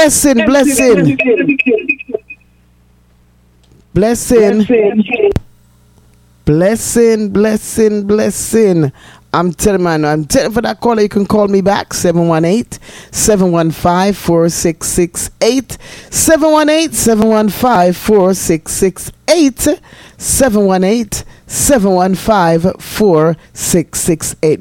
blessing, blessing. Blessing. Blessing, blessing, blessing. I'm telling for that caller, you can call me back, 718-715-4668. 718-715-4668. 718-715-4668.